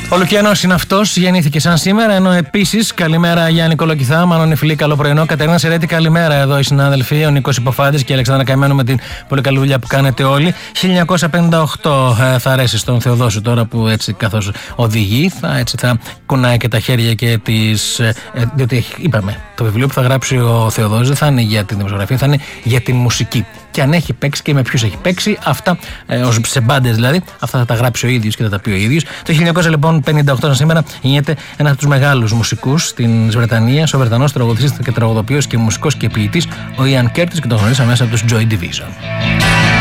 Ο Λουκιανός είναι αυτός, γεννήθηκε σαν σήμερα. Ενώ επίσης, καλημέρα Γιάννη Κολοκυθά, Μάνον Νεφιλή, καλό πρωινό. Κατερίνα Σερέτη, καλημέρα εδώ οι συνάδελφοι. Ο Νίκος Υποφάντης και η Αλεξάνδρα Καημένο με την πολύ καλή δουλειά που κάνετε όλοι. 1958 θα αρέσει στον Θεοδόσιο τώρα που έτσι καθώς οδηγεί, θα κουνάει και τα χέρια και τις. Διότι είπαμε, το βιβλίο που θα γράψει ο Θεοδόσιος δεν θα είναι για την δημοσιογραφία, θα είναι για την μουσική. Και αν έχει παίξει και με ποιους έχει παίξει, αυτά, σε μπάντες δηλαδή, αυτά θα τα γράψει ο ίδιος και θα τα πει ο ίδιος. Το 1958 σήμερα γεννιέται ένας από τους μεγάλους μουσικούς της Βρετανίας, ο Βρετανός τραγουδιστής και τραγουδοποιός και μουσικός και ποιητής, ο Ιαν Κέρτις, και τον γνωρίσαμε μέσα από τους Joy Division.